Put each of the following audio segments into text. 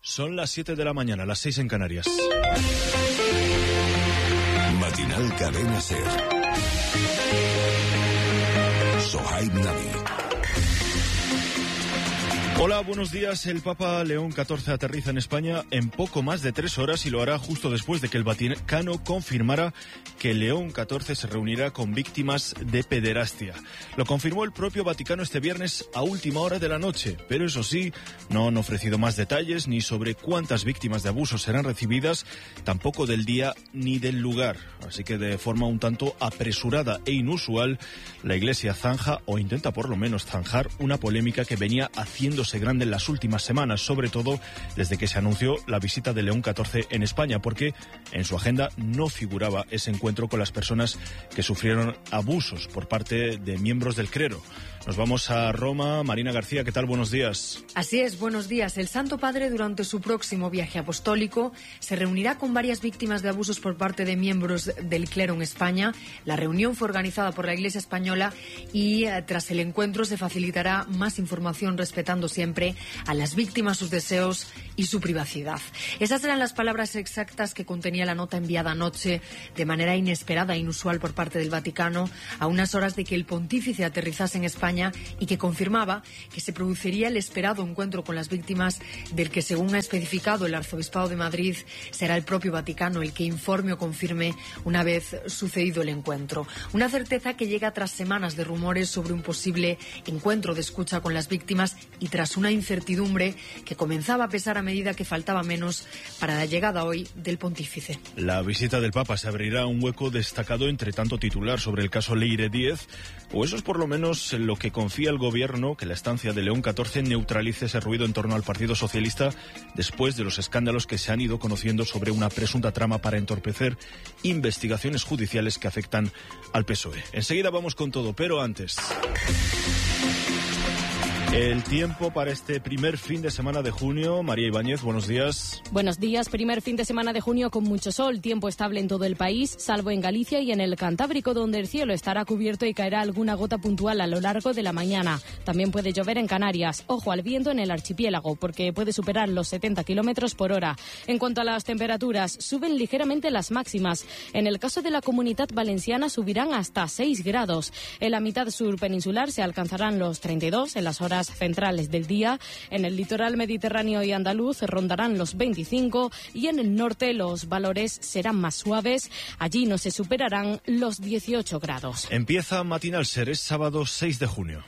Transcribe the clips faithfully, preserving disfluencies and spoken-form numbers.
Son las siete de la mañana, las seis en Canarias. Matinal Cadena Ser. Sohaib Nabi. Hola, buenos días. El Papa León catorce aterriza en España en poco más de tres horas y lo hará justo después de que el Vaticano confirmara que León catorce se reunirá con víctimas de pederastia. Lo confirmó el propio Vaticano este viernes a última hora de la noche, pero eso sí, no han ofrecido más detalles ni sobre cuántas víctimas de abuso serán recibidas, tampoco del día ni del lugar. Así que de forma un tanto apresurada e inusual, la Iglesia zanja, o intenta por lo menos zanjar, una polémica que venía haciéndose grande en las últimas semanas, sobre todo desde que se anunció la visita de León catorce en España, porque en su agenda no figuraba ese encuentro con las personas que sufrieron abusos por parte de miembros del clero. Nos vamos a Roma. Marina García, ¿qué tal? Buenos días. Así es, buenos días. El Santo Padre, durante su próximo viaje apostólico, se reunirá con varias víctimas de abusos por parte de miembros del clero en España. La reunión fue organizada por la Iglesia Española y eh, tras el encuentro se facilitará más información respetando siempre a las víctimas, sus deseos y su privacidad. Esas eran las palabras exactas que contenía la nota enviada anoche de manera inesperada e inusual por parte del Vaticano a unas horas de que el pontífice aterrizase en España y que confirmaba que se produciría el esperado encuentro con las víctimas, del que, según ha especificado el Arzobispado de Madrid, será el propio Vaticano el que informe o confirme una vez sucedido el encuentro. Una certeza que llega tras semanas de rumores sobre un posible encuentro de escucha con las víctimas y tras una incertidumbre que comenzaba a pesar a medida que faltaba menos para la llegada hoy del pontífice. La visita del Papa se abrirá un hueco destacado entre tanto titular sobre el caso Leire Díez, o eso es por lo menos en lo que confía el gobierno, que la estancia de León catorce neutralice ese ruido en torno al Partido Socialista después de los escándalos que se han ido conociendo sobre una presunta trama para entorpecer investigaciones judiciales que afectan al P S O E. Enseguida vamos con todo, pero antes... El tiempo para este primer fin de semana de junio. María Ibáñez, buenos días. Buenos días. Primer fin de semana de junio con mucho sol, tiempo estable en todo el país, salvo en Galicia y en el Cantábrico, donde el cielo estará cubierto y caerá alguna gota puntual a lo largo de la mañana. También puede llover en Canarias. Ojo al viento en el archipiélago, porque puede superar los setenta kilómetros por hora. En cuanto a las temperaturas, suben ligeramente las máximas. En el caso de la Comunidad Valenciana subirán hasta seis grados. En la mitad sur peninsular se alcanzarán los treinta y dos en las horas centrales del día. En el litoral mediterráneo y andaluz rondarán los veinticinco y en el norte los valores serán más suaves. Allí no se superarán los dieciocho grados. Empieza Matinal Ser, es sábado seis de junio.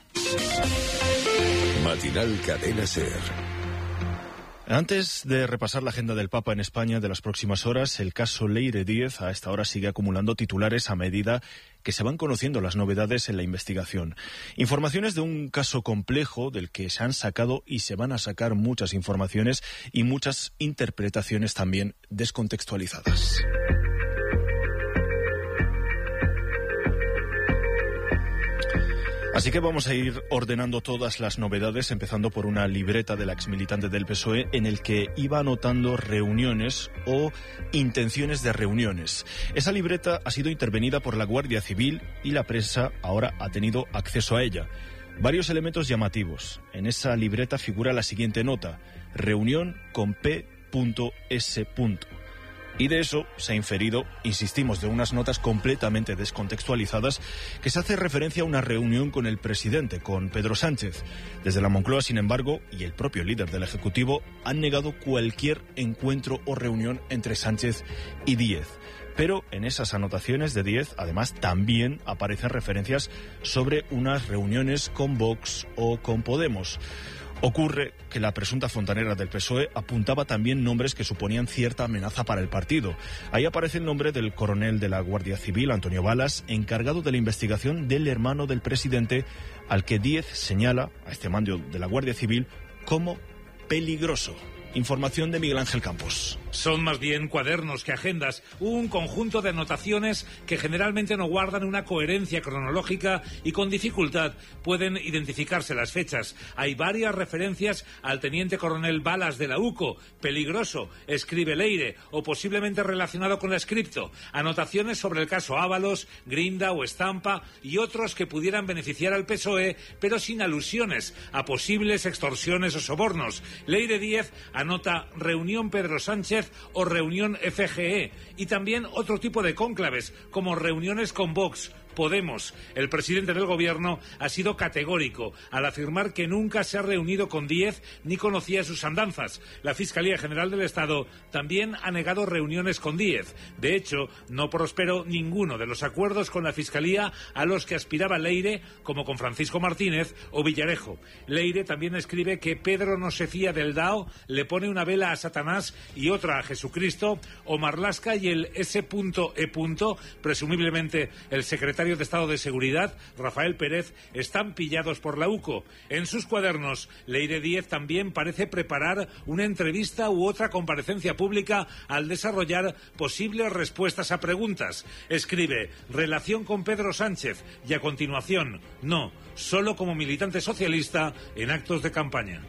Matinal Cadena Ser. Antes de repasar la agenda del Papa en España de las próximas horas, el caso Leire Díez a esta hora sigue acumulando titulares a medida que se van conociendo las novedades en la investigación. Informaciones de un caso complejo del que se han sacado y se van a sacar muchas informaciones y muchas interpretaciones también descontextualizadas. Así que vamos a ir ordenando todas las novedades, empezando por una libreta de la exmilitante del P S O E en el que iba anotando reuniones o intenciones de reuniones. Esa libreta ha sido intervenida por la Guardia Civil y la prensa ahora ha tenido acceso a ella. Varios elementos llamativos. En esa libreta figura la siguiente nota: reunión con P S Y de eso se ha inferido, insistimos, de unas notas completamente descontextualizadas, que se hace referencia a una reunión con el presidente, con Pedro Sánchez. Desde la Moncloa, sin embargo, y el propio líder del Ejecutivo han negado cualquier encuentro o reunión entre Sánchez y Díez. Pero en esas anotaciones de Díez, además, también aparecen referencias sobre unas reuniones con Vox o con Podemos. Ocurre que la presunta fontanera del P S O E apuntaba también nombres que suponían cierta amenaza para el partido. Ahí aparece el nombre del coronel de la Guardia Civil, Antonio Balas, encargado de la investigación del hermano del presidente, al que Díez señala, a este mando de la Guardia Civil, como peligroso. Información de Miguel Ángel Campos. Son más bien cuadernos que agendas, un conjunto de anotaciones que generalmente no guardan una coherencia cronológica y con dificultad pueden identificarse las fechas. Hay varias referencias al teniente coronel Balas de la UCO, peligroso, escribe Leire, o posiblemente relacionado con la Scripto. Anotaciones sobre el caso Ábalos, Grinda o Estampa y otros que pudieran beneficiar al P S O E, pero sin alusiones a posibles extorsiones o sobornos. Leire Díez anota reunión Pedro Sánchez o reunión F G E y también otro tipo de cónclaves como reuniones con Vox, Podemos. El presidente del gobierno ha sido categórico al afirmar que nunca se ha reunido con Díez ni conocía sus andanzas. La Fiscalía General del Estado también ha negado reuniones con Díez. De hecho, no prosperó ninguno de los acuerdos con la Fiscalía a los que aspiraba Leire, como con Francisco Martínez o Villarejo. Leire también escribe que Pedro no se fía del D A O, le pone una vela a Satanás y otra a Jesucristo, o Marlaska y el S E presumiblemente el secretario de Estado de Seguridad, Rafael Pérez, están pillados por la UCO. En sus cuadernos, Leire Díez también parece preparar una entrevista u otra comparecencia pública al desarrollar posibles respuestas a preguntas. Escribe, relación con Pedro Sánchez, y a continuación, no, solo como militante socialista en actos de campaña.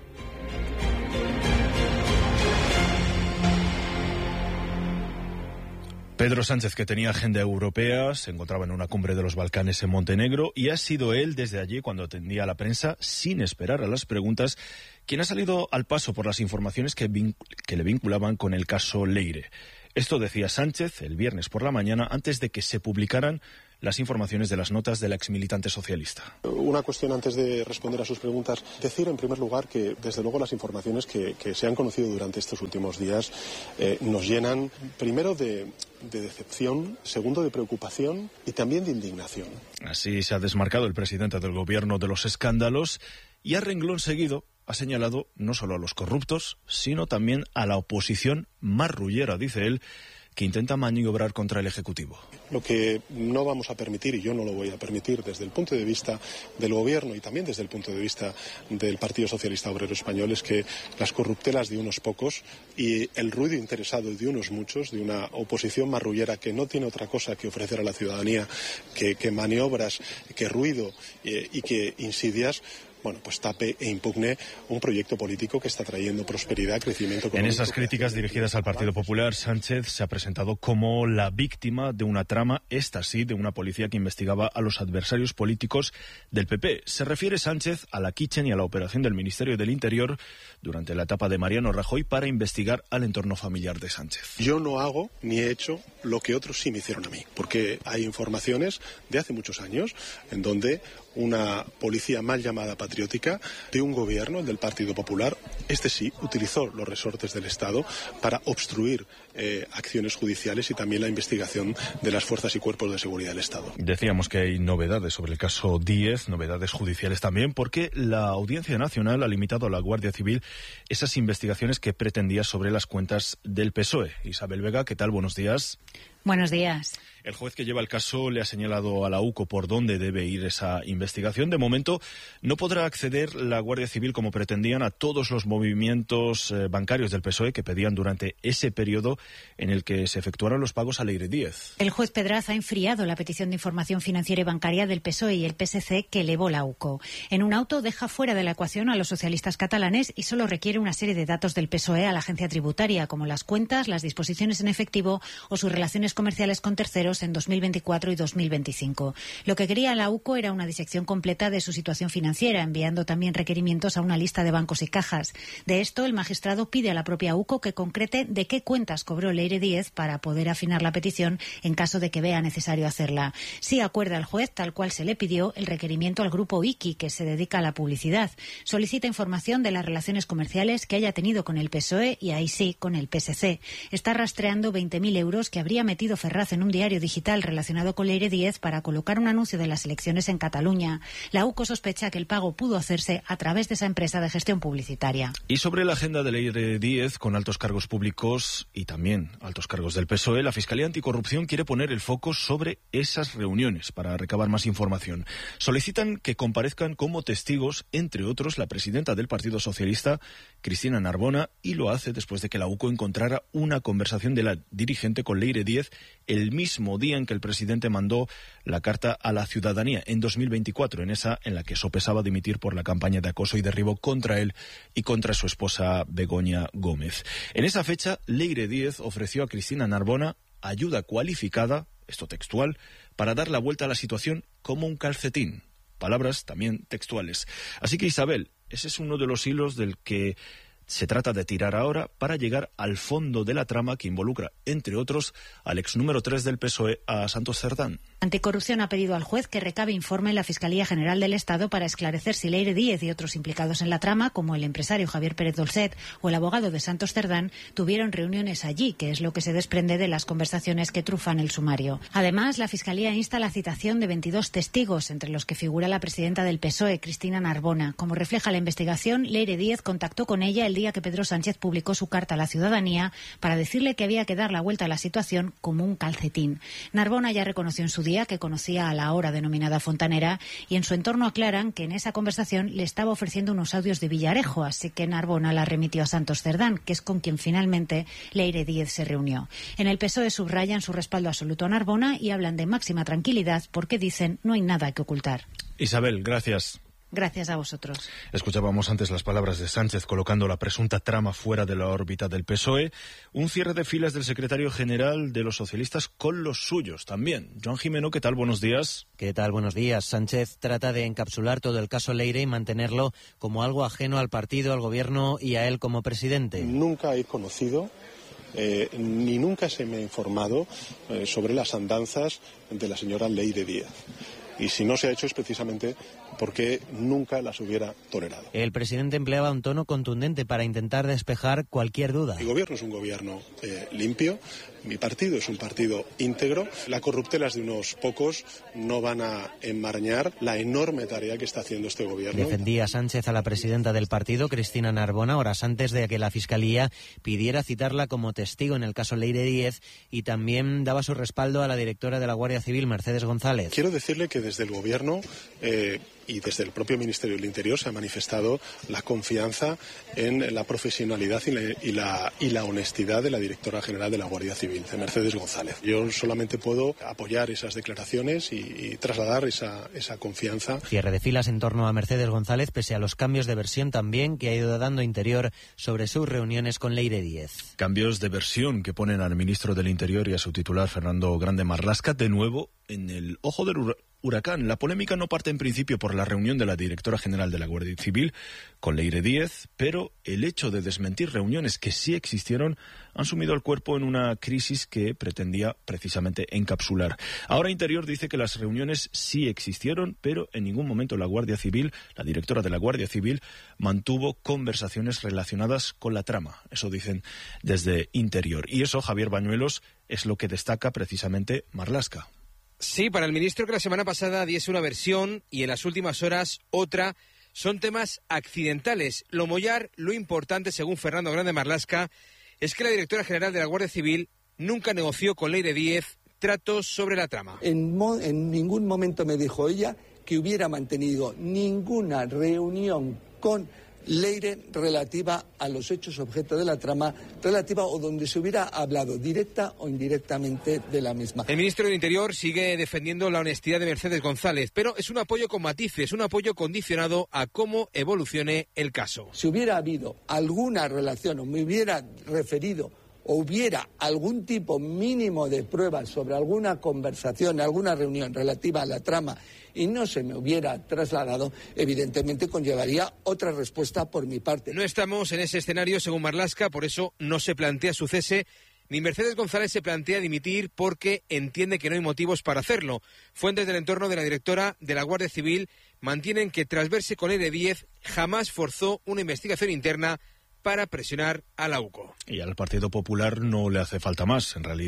Pedro Sánchez, que tenía agenda europea, se encontraba en una cumbre de los Balcanes en Montenegro y ha sido él desde allí, cuando atendía a la prensa, sin esperar a las preguntas, quien ha salido al paso por las informaciones que, que le vinculaban con el caso Leire. Esto decía Sánchez el viernes por la mañana, antes de que se publicaran las informaciones de las notas del exmilitante socialista. Una cuestión antes de responder a sus preguntas. Decir, en primer lugar, que desde luego las informaciones que, que se han conocido durante estos últimos días eh, nos llenan, primero, de, de decepción, segundo, de preocupación y también de indignación. Así se ha desmarcado el presidente del gobierno de los escándalos y a renglón seguido ha señalado no solo a los corruptos, sino también a la oposición marrullera, dice él, que intenta maniobrar contra el Ejecutivo. Lo que no vamos a permitir, y yo no lo voy a permitir desde el punto de vista del Gobierno y también desde el punto de vista del Partido Socialista Obrero Español, es que las corruptelas de unos pocos y el ruido interesado de unos muchos, de una oposición marrullera que no tiene otra cosa que ofrecer a la ciudadanía que, que maniobras, que ruido eh, y que insidias, bueno, pues tape e impugne un proyecto político que está trayendo prosperidad, crecimiento económico. En esas críticas dirigidas al Partido Popular, Sánchez se ha presentado como la víctima de una trama, esta sí, de una policía que investigaba a los adversarios políticos del P P. Se refiere Sánchez a la Kitchen y a la operación del Ministerio del Interior durante la etapa de Mariano Rajoy para investigar al entorno familiar de Sánchez. Yo no hago ni he hecho lo que otros sí me hicieron a mí, porque hay informaciones de hace muchos años en donde una policía mal llamada patriótica de un gobierno, el del Partido Popular, este sí, utilizó los resortes del Estado para obstruir eh, acciones judiciales y también la investigación de las fuerzas y cuerpos de seguridad del Estado. Decíamos que hay novedades sobre el caso Díez, novedades judiciales también, porque la Audiencia Nacional ha limitado a la Guardia Civil esas investigaciones que pretendía sobre las cuentas del P S O E. Isabel Vega, ¿qué tal? Buenos días. Buenos días. El juez que lleva el caso le ha señalado a la UCO por dónde debe ir esa investigación. De momento, no podrá acceder la Guardia Civil, como pretendían, a todos los movimientos eh, bancarios del P S O E que pedían durante ese periodo en el que se efectuaron los pagos a Leire Díez. El juez Pedraz ha enfriado la petición de información financiera y bancaria del P S O E y el P S C que elevó la UCO. En un auto deja fuera de la ecuación a los socialistas catalanes y solo requiere una serie de datos del P S O E a la agencia tributaria, como las cuentas, las disposiciones en efectivo o sus relaciones comerciales con terceros en dos mil veinticuatro y dos mil veinticinco. Lo que quería la UCO era una disección completa de su situación financiera, enviando también requerimientos a una lista de bancos y cajas. De esto, el magistrado pide a la propia UCO que concrete de qué cuentas cobró Leire Díez para poder afinar la petición en caso de que vea necesario hacerla. Sí acuerda el juez, tal cual se le pidió, el requerimiento al grupo Iki, que se dedica a la publicidad. Solicita información de las relaciones comerciales que haya tenido con el P S O E y ahí sí con el P S C. Está rastreando veinte mil euros que habría metido Ferraz en un diario digital relacionado con Leire Díez para colocar un anuncio de las elecciones en Cataluña. La U C O sospecha que el pago pudo hacerse a través de esa empresa de gestión publicitaria. Y sobre la agenda de Leire Díez, con altos cargos públicos y también altos cargos del P S O E, la Fiscalía Anticorrupción quiere poner el foco sobre esas reuniones para recabar más información. Solicitan que comparezcan como testigos, entre otros, la presidenta del Partido Socialista, Cristina Narbona, y lo hace después de que la U C O encontrara una conversación de la dirigente con Leire Díez el mismo día en que el presidente mandó la carta a la ciudadanía, en dos mil veinticuatro, en esa en la que sopesaba dimitir por la campaña de acoso y derribo contra él y contra su esposa Begoña Gómez. En esa fecha, Leire Díez ofreció a Cristina Narbona ayuda cualificada, esto textual, para dar la vuelta a la situación como un calcetín. Palabras también textuales. Así que, Isabel, ese es uno de los hilos del que se trata de tirar ahora para llegar al fondo de la trama que involucra, entre otros, al ex número tres del P S O E, a Santos Cerdán. Anticorrupción ha pedido al juez que recabe informe en la Fiscalía General del Estado para esclarecer si Leire Díez y otros implicados en la trama, como el empresario Javier Pérez Dolcet o el abogado de Santos Cerdán, tuvieron reuniones allí, que es lo que se desprende de las conversaciones que trufan el sumario. Además, la Fiscalía insta la citación de veintidós testigos, entre los que figura la presidenta del P S O E, Cristina Narbona. Como refleja la investigación, Leire Díez contactó con ella el día que Pedro Sánchez publicó su carta a la ciudadanía para decirle que había que dar la vuelta a la situación como un calcetín. Narbona ya reconoció en su día que conocía a la hora denominada Fontanera y en su entorno aclaran que en esa conversación le estaba ofreciendo unos audios de Villarejo, así que Narbona la remitió a Santos Cerdán, que es con quien finalmente Leire Díez se reunió. En el P S O E subrayan su respaldo absoluto a Narbona y hablan de máxima tranquilidad porque dicen no hay nada que ocultar. Isabel, gracias. Gracias a vosotros. Escuchábamos antes las palabras de Sánchez colocando la presunta trama fuera de la órbita del P S O E. Un cierre de filas del secretario general de los socialistas con los suyos también. Joan Jimeno, ¿qué tal? Buenos días. ¿Qué tal? Buenos días. Sánchez trata de encapsular todo el caso Leire y mantenerlo como algo ajeno al partido, al gobierno y a él como presidente. Nunca he conocido Eh, ni nunca se me ha informado eh, sobre las andanzas de la señora Leire Díez. Y si no se ha hecho es precisamente porque nunca las hubiera tolerado. El presidente empleaba un tono contundente para intentar despejar cualquier duda. Mi gobierno es un gobierno eh, limpio, mi partido es un partido íntegro. La corruptela de unos pocos no van a enmarañar la enorme tarea que está haciendo este gobierno. Defendía Sánchez a la presidenta del partido, Cristina Narbona, horas antes de que la Fiscalía pidiera citarla como testigo en el caso Leire Díez, y también daba su respaldo a la directora de la Guardia Civil, Mercedes González. Quiero decirle que desde el gobierno eh, y desde el propio Ministerio del Interior se ha manifestado la confianza en la profesionalidad y la, y la, y la honestidad de la directora general de la Guardia Civil, de Mercedes González. Yo solamente puedo apoyar esas declaraciones y, y trasladar esa, esa confianza. Cierre de filas en torno a Mercedes González, pese a los cambios de versión también que ha ido dando Interior sobre sus reuniones con Leire Díez. Cambios de versión que ponen al ministro del Interior y a su titular, Fernando Grande Marlaska, de nuevo en el ojo del huracán. La polémica no parte en principio por la reunión de la directora general de la Guardia Civil con Leire Díez, pero el hecho de desmentir reuniones que sí existieron han sumido al cuerpo en una crisis que pretendía precisamente encapsular. Ahora Interior dice que las reuniones sí existieron, pero en ningún momento la Guardia Civil, la directora de la Guardia Civil, mantuvo conversaciones relacionadas con la trama. Eso dicen desde Interior. Y eso, Javier Bañuelos, es lo que destaca precisamente Marlaska. Sí, para el ministro que la semana pasada diese una versión y en las últimas horas otra, son temas accidentales. Lo mollar, lo importante, según Fernando Grande Marlaska, es que la directora general de la Guardia Civil nunca negoció con Leire Díez tratos sobre la trama. En, mo- en ningún momento me dijo ella que hubiera mantenido ninguna reunión con Leire relativa a los hechos objeto de la trama, relativa o donde se hubiera hablado directa o indirectamente de la misma. El ministro del Interior sigue defendiendo la honestidad de Mercedes González, pero es un apoyo con matices, un apoyo condicionado a cómo evolucione el caso. Si hubiera habido alguna relación o me hubiera referido o hubiera algún tipo mínimo de pruebas sobre alguna conversación, alguna reunión relativa a la trama y no se me hubiera trasladado, evidentemente conllevaría otra respuesta por mi parte. No estamos en ese escenario, según Marlaska, por eso no se plantea su cese, ni Mercedes González se plantea dimitir porque entiende que no hay motivos para hacerlo. Fuentes del entorno de la directora de la Guardia Civil mantienen que tras verse con Leire Díez jamás forzó una investigación interna para presionar a la U C O. Y al Partido Popular no le hace falta más. En realidad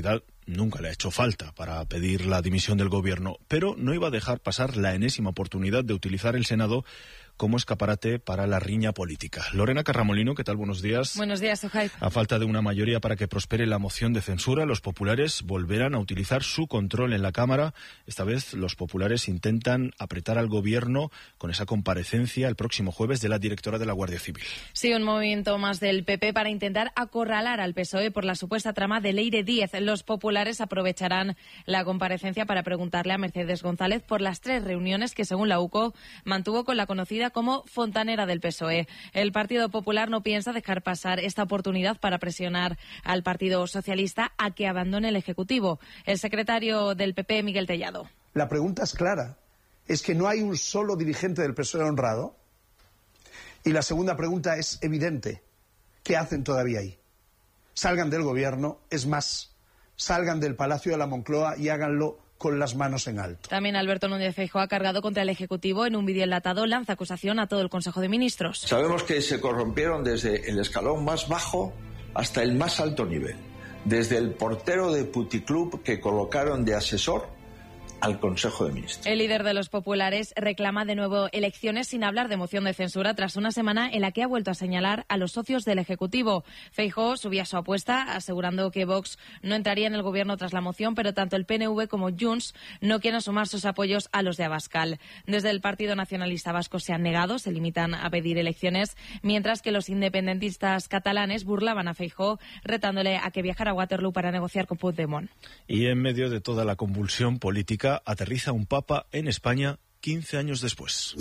nunca le ha hecho falta para pedir la dimisión del gobierno, pero no iba a dejar pasar la enésima oportunidad de utilizar el Senado como escaparate para la riña política. Lorena Carramolino, ¿qué tal? Buenos días. Buenos días, Sohaib. A falta de una mayoría para que prospere la moción de censura, los populares volverán a utilizar su control en la Cámara. Esta vez los populares intentan apretar al gobierno con esa comparecencia el próximo jueves de la directora de la Guardia Civil. Sí, un movimiento más del P P para intentar acorralar al P S O E por la supuesta trama de Leire Díez. Los populares aprovecharán la comparecencia para preguntarle a Mercedes González por las tres reuniones que, según la U C O, mantuvo con la conocida como fontanera del P S O E. El Partido Popular no piensa dejar pasar esta oportunidad para presionar al Partido Socialista a que abandone el Ejecutivo. El secretario del P P, Miguel Tellado. La pregunta es clara. ¿Es que no hay un solo dirigente del P S O E honrado? Y la segunda pregunta es evidente. ¿Qué hacen todavía ahí? Salgan del gobierno, es más, salgan del Palacio de la Moncloa y háganlo con las manos en alto. También Alberto Núñez Feijóo ha cargado contra el Ejecutivo. En un vídeo enlatado lanza acusación a todo el Consejo de Ministros. Sabemos que se corrompieron desde el escalón más bajo hasta el más alto nivel. Desde el portero de puticlub que colocaron de asesor al Consejo de Ministros. El líder de los populares reclama de nuevo elecciones sin hablar de moción de censura tras una semana en la que ha vuelto a señalar a los socios del Ejecutivo. Feijóo subía su apuesta asegurando que Vox no entraría en el gobierno tras la moción, pero tanto el P N V como Junts no quieren sumar sus apoyos a los de Abascal. Desde el Partido Nacionalista Vasco se han negado, se limitan a pedir elecciones, mientras que los independentistas catalanes burlaban a Feijóo retándole a que viajara a Waterloo para negociar con Puigdemont. Y en medio de toda la convulsión política, aterriza un papa en España quince años después.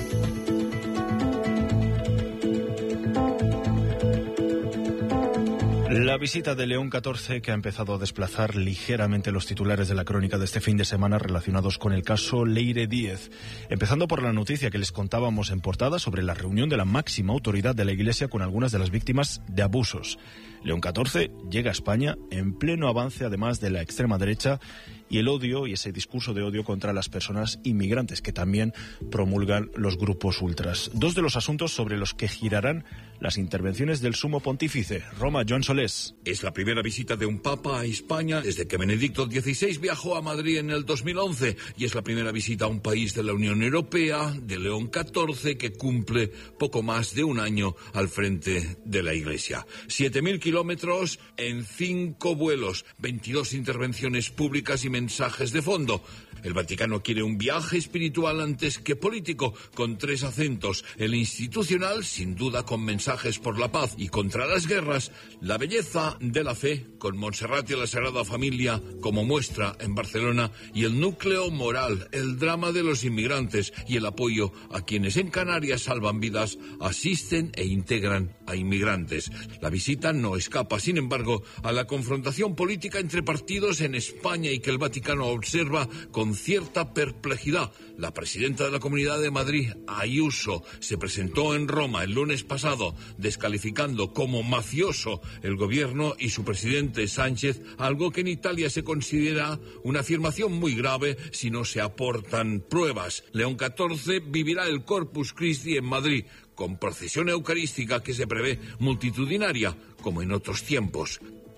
La visita de León catorce, que ha empezado a desplazar ligeramente los titulares de la crónica de este fin de semana relacionados con el caso Leire Díez. Empezando por la noticia que les contábamos en portada sobre la reunión de la máxima autoridad de la Iglesia con algunas de las víctimas de abusos. León catorce llega a España en pleno avance, además de la extrema derecha y el odio y ese discurso de odio contra las personas inmigrantes que también promulgan los grupos ultras. Dos de los asuntos sobre los que girarán las intervenciones del sumo pontífice. Roma, Joan Solés. Es la primera visita de un papa a España desde que Benedicto dieciséis viajó a Madrid en el dos mil once y es la primera visita a un país de la Unión Europea de León catorce, que cumple poco más de un año al frente de la Iglesia. siete mil kilómetros en cinco vuelos, veintidós intervenciones públicas y mensajes de fondo. El Vaticano quiere un viaje espiritual antes que político, con tres acentos: el institucional, sin duda con mensajes por la paz y contra las guerras; la belleza de la fe, con Montserrat y la Sagrada Familia como muestra en Barcelona; y el núcleo moral, el drama de los inmigrantes y el apoyo a quienes en Canarias salvan vidas, asisten e integran a inmigrantes. La visita no escapa, sin embargo, a la confrontación política entre partidos en España y que el Vaticano observa con cierta perplejidad. La presidenta de la Comunidad de Madrid, Ayuso, se presentó en Roma el lunes pasado descalificando como mafioso el gobierno y su presidente Sánchez, algo que en Italia se considera una afirmación muy grave si no se aportan pruebas. León catorce vivirá el Corpus Christi en Madrid, con procesión eucarística que se prevé multitudinaria, como en otros tiempos.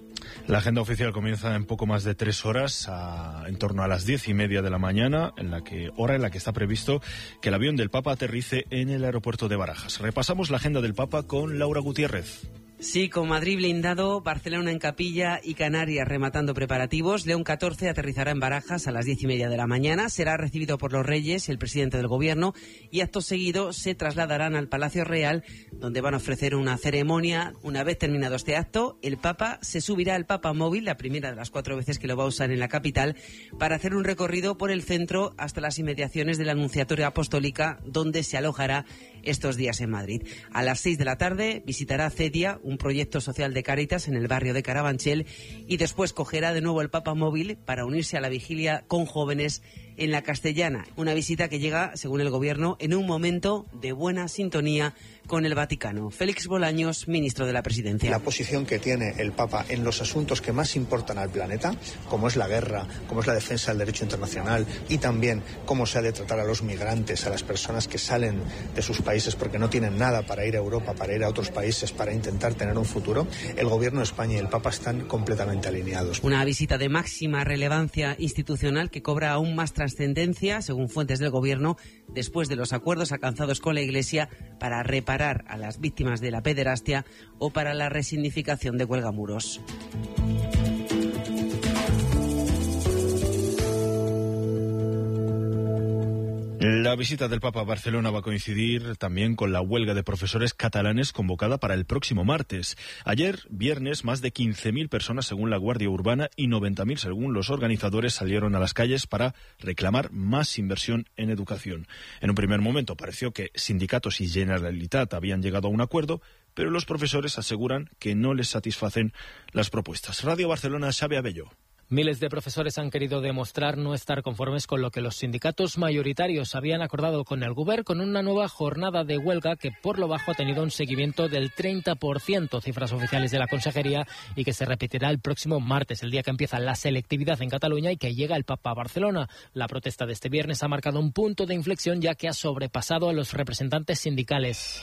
La agenda oficial comienza en poco más de tres horas, a, en torno a las diez y media de la mañana, en la que, hora en la que está previsto que el avión del Papa aterrice en el aeropuerto de Barajas. Repasamos la agenda del Papa con Laura Gutiérrez. Sí, con Madrid blindado, Barcelona en capilla y Canarias rematando preparativos. León catorce aterrizará en Barajas a las diez y media de la mañana. Será recibido por los reyes, el presidente del gobierno, y acto seguido se trasladarán al Palacio Real, donde van a ofrecer una ceremonia. Una vez terminado este acto, el Papa se subirá al Papa Móvil, la primera de las cuatro veces que lo va a usar en la capital, para hacer un recorrido por el centro hasta las inmediaciones de la Anunciatoria Apostólica, donde se alojará estos días en Madrid. A las seis de la tarde visitará Cedia, un proyecto social de Cáritas en el barrio de Carabanchel, y después cogerá de nuevo el Papa Móvil para unirse a la vigilia con jóvenes en la Castellana. Una visita que llega, según el Gobierno, en un momento de buena sintonía con el Vaticano. Félix Bolaños, ministro de la Presidencia. La posición que tiene el Papa en los asuntos que más importan al planeta, como es la guerra, como es la defensa del derecho internacional y también cómo se ha de tratar a los migrantes, a las personas que salen de sus países porque no tienen nada para ir a Europa, para ir a otros países, para intentar tener un futuro, el Gobierno de España y el Papa están completamente alineados. Una visita de máxima relevancia institucional que cobra aún más trascendencia, según fuentes del Gobierno, después de los acuerdos alcanzados con la Iglesia para reparar a las víctimas de la pederastia o para la resignificación de Cuelgamuros. La visita del Papa a Barcelona va a coincidir también con la huelga de profesores catalanes convocada para el próximo martes. Ayer, viernes, más de quince mil personas, según la Guardia Urbana, y noventa mil, según los organizadores, salieron a las calles para reclamar más inversión en educación. En un primer momento pareció que sindicatos y Generalitat habían llegado a un acuerdo, pero los profesores aseguran que no les satisfacen las propuestas. Radio Barcelona, Xavi Abello. Miles de profesores han querido demostrar no estar conformes con lo que los sindicatos mayoritarios habían acordado con el Govern, con una nueva jornada de huelga que por lo bajo ha tenido un seguimiento del treinta por ciento, cifras oficiales de la Consejería, y que se repetirá el próximo martes, el día que empieza la selectividad en Cataluña y que llega el Papa a Barcelona. La protesta de este viernes ha marcado un punto de inflexión, ya que ha sobrepasado a los representantes sindicales.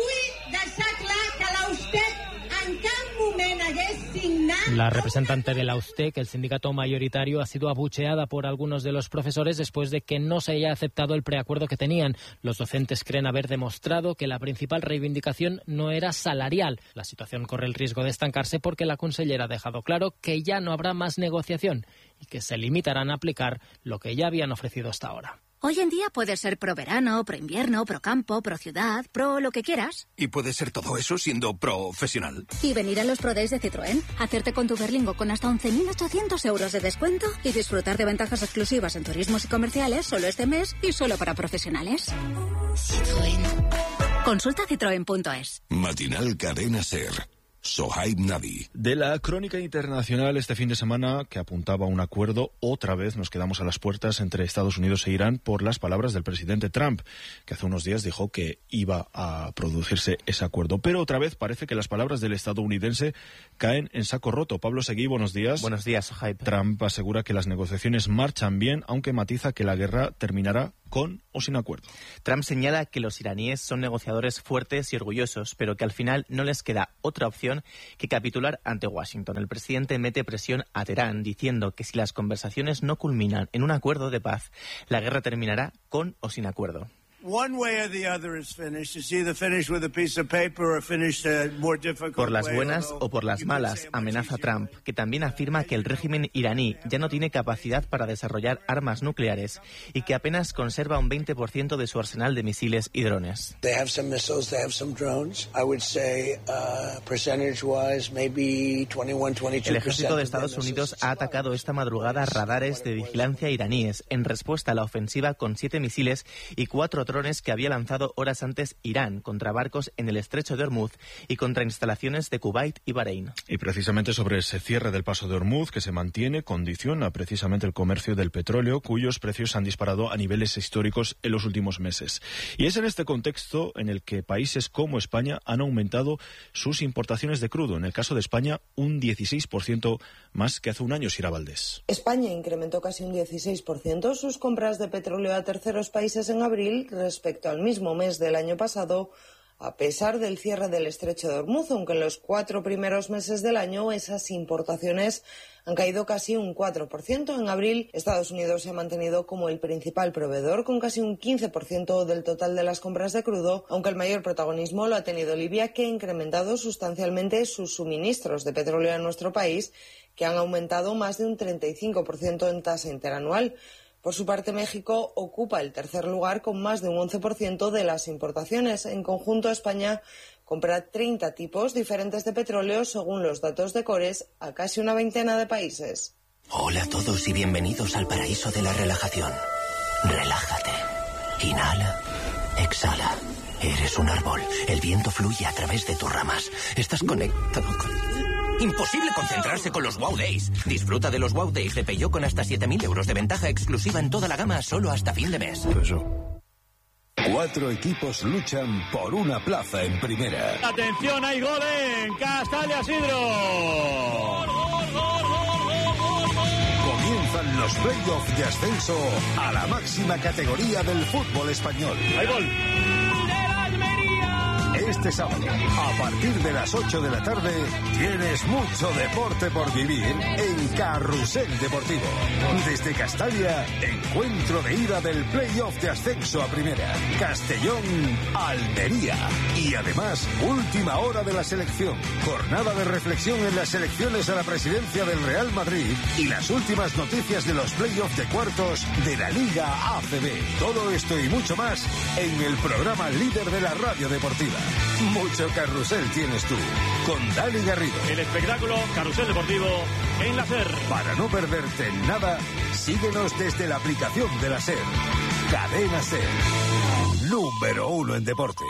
La representante de la U S T E C, el sindicato mayoritario, ha sido abucheada por algunos de los profesores después de que no se haya aceptado el preacuerdo que tenían. Los docentes creen haber demostrado que la principal reivindicación no era salarial. La situación corre el riesgo de estancarse porque la consellera ha dejado claro que ya no habrá más negociación y que se limitarán a aplicar lo que ya habían ofrecido hasta ahora. Hoy en día puedes ser pro verano, pro invierno, pro campo, pro ciudad, pro lo que quieras. Y puedes ser todo eso siendo profesional. Y venir a los Pro Days de Citroën, hacerte con tu Berlingo con hasta once mil ochocientos euros de descuento y disfrutar de ventajas exclusivas en turismos y comerciales solo este mes y solo para profesionales. Citroën. Consulta citroen punto es. Matinal Cadena Ser. Sohaib Navi. De la crónica internacional este fin de semana, que apuntaba a un acuerdo, otra vez nos quedamos a las puertas entre Estados Unidos e Irán por las palabras del presidente Trump, que hace unos días dijo que iba a producirse ese acuerdo. Pero otra vez parece que las palabras del estadounidense caen en saco roto. Pablo Seguí, buenos días. Buenos días, Sohaib. Trump asegura que las negociaciones marchan bien, aunque matiza que la guerra terminará con o sin acuerdo. Trump señala que los iraníes son negociadores fuertes y orgullosos, pero que al final no les queda otra opción que capitular ante Washington. El presidente mete presión a Teherán diciendo que si las conversaciones no culminan en un acuerdo de paz, la guerra terminará con o sin acuerdo. Por las buenas o por las malas, amenaza Trump, que también afirma que el régimen iraní ya no tiene capacidad para desarrollar armas nucleares y que apenas conserva un veinte por ciento de su arsenal de misiles y drones. El ejército de Estados Unidos ha atacado esta madrugada radares de vigilancia iraníes en respuesta a la ofensiva con siete misiles y cuatro drones que había lanzado horas antes Irán contra barcos en el estrecho de Hormuz y contra instalaciones de Kuwait y Bahrein. Y precisamente sobre ese cierre del paso de Hormuz, que se mantiene, condiciona precisamente el comercio del petróleo, cuyos precios han disparado a niveles históricos en los últimos meses. Y es en este contexto en el que países como España han aumentado sus importaciones de crudo. En el caso de España, un dieciséis por ciento más que hace un año, Sira Valdés. España incrementó casi un dieciséis por ciento sus compras de petróleo a terceros países en abril respecto al mismo mes del año pasado, a pesar del cierre del estrecho de Hormuz, aunque en los cuatro primeros meses del año esas importaciones han caído casi un cuatro por ciento. En abril, Estados Unidos se ha mantenido como el principal proveedor, con casi un quince por ciento del total de las compras de crudo, aunque el mayor protagonismo lo ha tenido Libia, que ha incrementado sustancialmente sus suministros de petróleo a nuestro país, que han aumentado más de un treinta y cinco por ciento en tasa interanual. Por su parte, México ocupa el tercer lugar con más de un once por ciento de las importaciones. En conjunto, España compra treinta tipos diferentes de petróleo, según los datos de Cores, a casi una veintena de países. Hola a todos y bienvenidos al paraíso de la relajación. Relájate. Inhala. Exhala. Eres un árbol. El viento fluye a través de tus ramas. Estás conectado con... Imposible concentrarse con los Wow Days. Disfruta de los Wow Days de Peugeot con hasta siete mil euros de ventaja exclusiva en toda la gama solo hasta fin de mes. Cuatro equipos luchan por una plaza en primera. Atención, hay gol en Castalia Sidro. Comienzan los playoffs de ascenso a la máxima categoría del fútbol español. Hay gol. Este sábado, a partir de las ocho de la tarde, tienes mucho deporte por vivir en Carrusel Deportivo. Desde Castalia, encuentro de ida del playoff de ascenso a primera. Castellón, Almería. Y además, última hora de la selección. Jornada de reflexión en las elecciones a la presidencia del Real Madrid y las últimas noticias de los playoffs de cuartos de la Liga A C B. Todo esto y mucho más en el programa líder de la radio deportiva. Mucho carrusel tienes tú, con Dani Garrido. El espectáculo Carrusel Deportivo en la SER. Para no perderte nada, síguenos desde la aplicación de la SER. Cadena SER, número uno en deporte.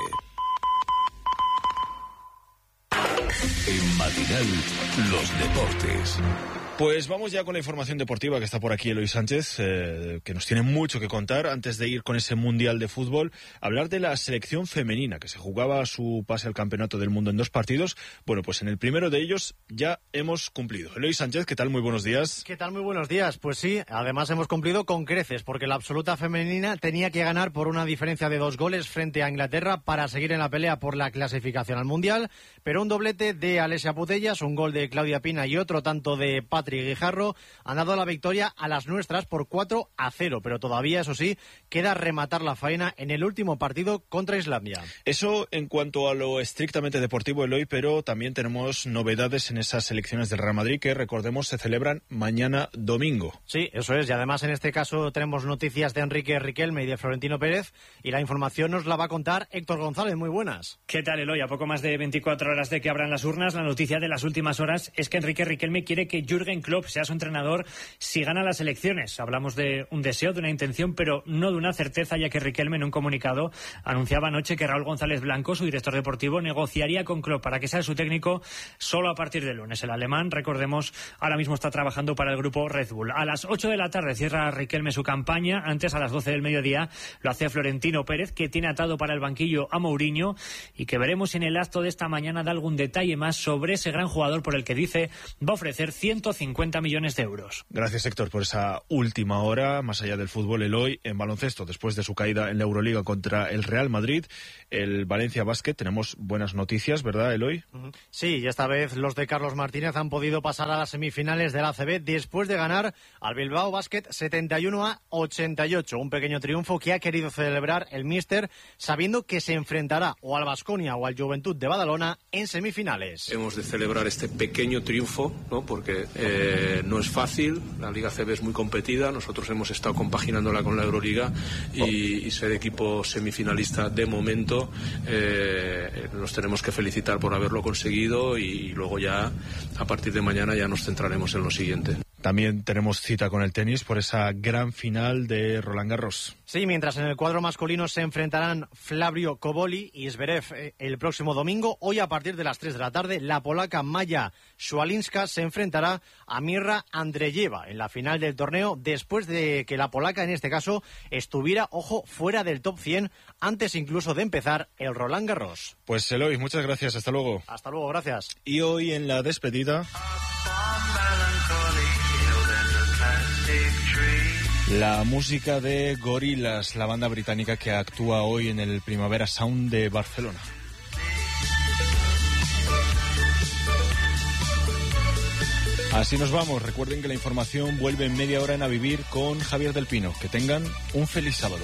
En Matinal, los deportes. Pues vamos ya con la información deportiva, que está por aquí Eloy Sánchez, eh, que nos tiene mucho que contar antes de ir con ese Mundial de Fútbol. Hablar de la selección femenina, que se jugaba su pase al Campeonato del Mundo en dos partidos. Bueno, pues en el primero de ellos ya hemos cumplido. Eloy Sánchez, ¿qué tal? Muy buenos días. ¿Qué tal? Muy buenos días. Pues sí, además hemos cumplido con creces, porque la absoluta femenina tenía que ganar por una diferencia de dos goles frente a Inglaterra para seguir en la pelea por la clasificación al Mundial. Pero un doblete de Alessia Putellas, un gol de Claudia Pina y otro tanto de Patrick Guijarro han dado la victoria a las nuestras por cuatro a cero, pero todavía, eso sí, queda rematar la faena en el último partido contra Islandia. Eso en cuanto a lo estrictamente deportivo, Eloy, pero también tenemos novedades en esas elecciones del Real Madrid que, recordemos, se celebran mañana domingo. Sí, eso es, y además en este caso tenemos noticias de Enrique Riquelme y de Florentino Pérez, y la información nos la va a contar Héctor González. Muy buenas. ¿Qué tal, Eloy? A poco más de veinticuatro horas de que abran las urnas, la noticia de las últimas horas es que Enrique Riquelme quiere que Jürgen Klopp sea su entrenador si gana las elecciones. Hablamos de un deseo, de una intención, pero no de una certeza, ya que Riquelme en un comunicado anunciaba anoche que Raúl González Blanco, su director deportivo, negociaría con Klopp para que sea su técnico solo a partir del lunes. El alemán, recordemos, ahora mismo está trabajando para el grupo Red Bull. A las ocho de la tarde cierra Riquelme su campaña. Antes, a las doce del mediodía, lo hace Florentino Pérez, que tiene atado para el banquillo a Mourinho y que veremos en el acto de esta mañana da algún detalle más sobre ese gran jugador por el que dice va a ofrecer ciento cincuenta millones de euros. Gracias, Héctor, por esa última hora. Más allá del fútbol, Eloy, en baloncesto, después de su caída en la Euroliga contra el Real Madrid, el Valencia Basket, tenemos buenas noticias, ¿verdad, Eloy? Sí, y esta vez los de Carlos Martínez han podido pasar a las semifinales del A C B después de ganar al Bilbao Basket setenta y uno a ochenta y ocho. Un pequeño triunfo que ha querido celebrar el míster, sabiendo que se enfrentará o al Baskonia o al Juventud de Badalona en semifinales. Hemos de celebrar este pequeño triunfo, ¿no? Porque eh, no es fácil, la Liga C B es muy competida, nosotros hemos estado compaginándola con la Euroliga y, y ser equipo semifinalista de momento, eh, nos tenemos que felicitar por haberlo conseguido y luego ya a partir de mañana ya nos centraremos en lo siguiente. También tenemos cita con el tenis por esa gran final de Roland Garros. Sí, mientras en el cuadro masculino se enfrentarán Flavio Koboli y Zverev eh, el próximo domingo, hoy a partir de las tres de la tarde, la polaca Maja Swialinska se enfrentará a Mirra Andreyeva en la final del torneo, después de que la polaca, en este caso, estuviera, ojo, fuera del top cien, antes incluso de empezar el Roland Garros. Pues Eloy, muchas gracias, hasta luego. Hasta luego, gracias. Y hoy en la despedida, la música de Gorillaz, la banda británica que actúa hoy en el Primavera Sound de Barcelona. Así nos vamos. Recuerden que la información vuelve en media hora en A Vivir con Javier del Pino. Que tengan un feliz sábado.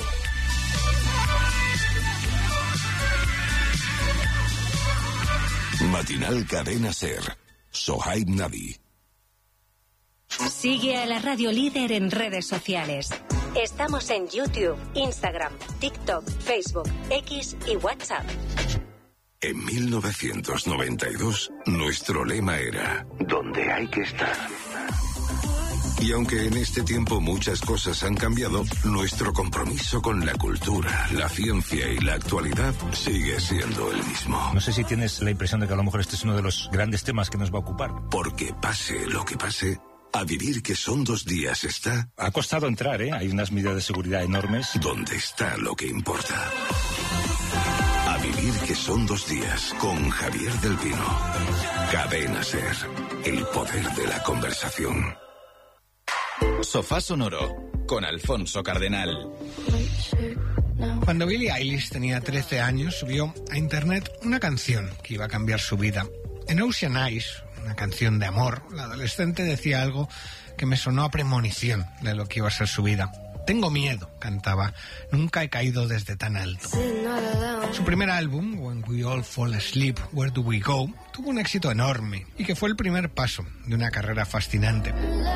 Matinal Cadena SER. Sohaib Navi. Sigue a la radio líder en redes sociales. Estamos en YouTube, Instagram, TikTok, Facebook, X y WhatsApp. En mil novecientos noventa y dos, nuestro lema era: ¿dónde hay que estar? Y aunque en este tiempo muchas cosas han cambiado, nuestro compromiso con la cultura, la ciencia y la actualidad sigue siendo el mismo. No sé si tienes la impresión de que a lo mejor este es uno de los grandes temas que nos va a ocupar. Porque pase lo que pase, a vivir que son dos días está... Ha costado entrar, ¿eh? Hay unas medidas de seguridad enormes. Donde está lo que importa. A vivir que son dos días con Javier del Pino. Cadena SER. El poder de la conversación. Sofá Sonoro con Alfonso Cardenal. Cuando Billie Eilish tenía trece años, subió a internet una canción que iba a cambiar su vida. En Ocean Eyes, una canción de amor, la adolescente decía algo que me sonó a premonición de lo que iba a ser su vida. Tengo miedo, cantaba. Nunca he caído desde tan alto. Su primer álbum, When We All Fall Asleep, Where Do We Go, tuvo un éxito enorme y que fue el primer paso de una carrera fascinante.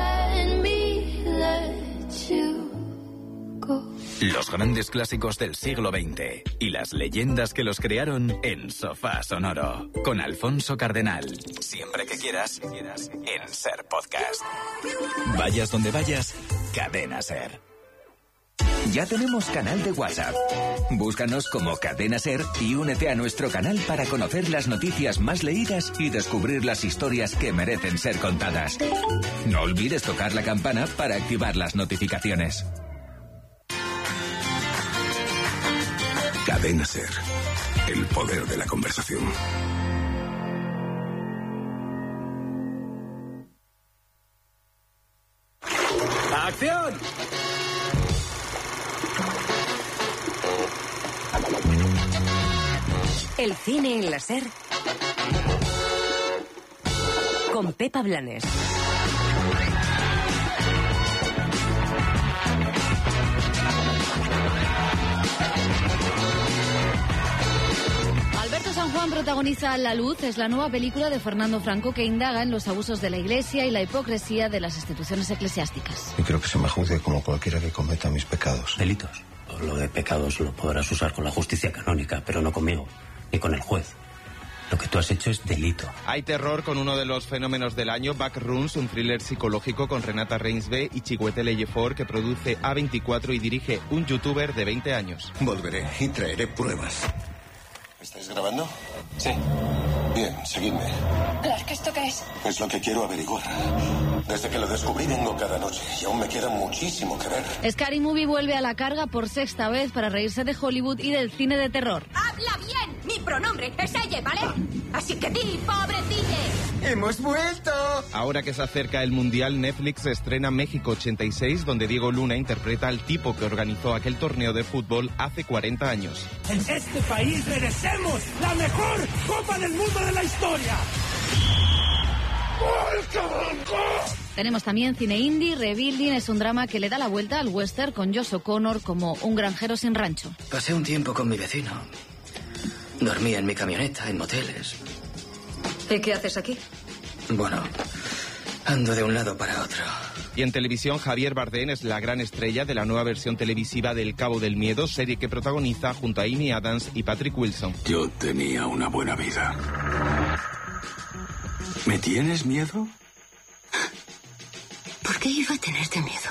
Los grandes clásicos del siglo veinte y las leyendas que los crearon en Sofá Sonoro con Alfonso Cardenal. Siempre que quieras, en SER Podcast. Vayas donde vayas, Cadena SER. Ya tenemos canal de WhatsApp. Búscanos como Cadena SER y únete a nuestro canal para conocer las noticias más leídas y descubrir las historias que merecen ser contadas. No olvides tocar la campana para activar las notificaciones. Cadena SER. El poder de la conversación. ¡Acción! El cine en la SER con Pepa Blanes. Alberto San Juan protagoniza La Luz, es la nueva película de Fernando Franco que indaga en los abusos de la Iglesia y la hipocresía de las instituciones eclesiásticas. Y creo que se me juzgue como cualquiera que cometa mis pecados. Delitos. Lo de pecados lo podrás usar con la justicia canónica, pero no conmigo, ni con el juez. Lo que tú has hecho es delito. Hay terror con uno de los fenómenos del año, Backrooms, un thriller psicológico con Renata Reinsve y Chihuete Leyefort, que produce A veinticuatro y dirige un youtuber de veinte años. Volveré y traeré pruebas. ¿Estáis grabando? Sí. Bien, seguidme. Clark, ¿esto qué es? Es lo que quiero averiguar. Desde que lo descubrí vengo cada noche y aún me queda muchísimo que ver. Scary Movie vuelve a la carga por sexta vez para reírse de Hollywood y del cine de terror. ¡Habla bien! Mi pronombre es ella, ¿vale? Así que di, pobrecille. ¡Hemos vuelto! Ahora que se acerca el Mundial, Netflix estrena México ochenta y seis, donde Diego Luna interpreta al tipo que organizó aquel torneo de fútbol hace cuarenta años. En este país merecemos la mejor Copa del Mundo de la historia. Tenemos también cine indie. Rebuilding es un drama que le da la vuelta al western con Josh O'Connor como un granjero sin rancho. Pasé un tiempo con mi vecino. Dormía en mi camioneta, en moteles. ¿Y qué haces aquí? Bueno, ando de un lado para otro. Y en televisión, Javier Bardem es la gran estrella de la nueva versión televisiva del Cabo del Miedo, serie que protagoniza junto a Amy Adams y Patrick Wilson. Yo tenía una buena vida. ¿Me tienes miedo? ¿Por qué iba a tenerte miedo?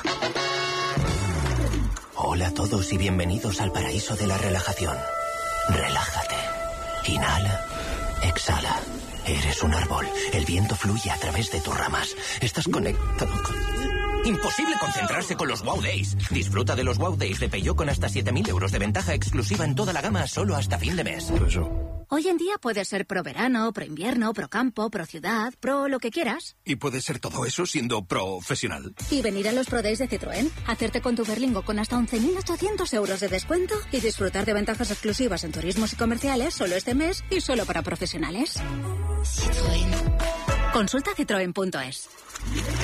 Hola a todos y bienvenidos al paraíso de la relajación. Relájate. Inhala. Exhala. Eres un árbol. El viento fluye a través de tus ramas. Estás conectado con... Imposible concentrarse con los Wow Days. Disfruta de los Wow Days de Peugeot con hasta siete mil euros de ventaja exclusiva en toda la gama solo hasta fin de mes. Hoy en día puedes ser pro verano, pro invierno, pro campo, pro ciudad, pro lo que quieras. Y puedes ser todo eso siendo profesional. Y venir a los Pro Days de Citroën, hacerte con tu Berlingo con hasta once mil ochocientos euros de descuento y disfrutar de ventajas exclusivas en turismos y comerciales solo este mes y solo para profesionales. Citroën. Consulta citroen punto es.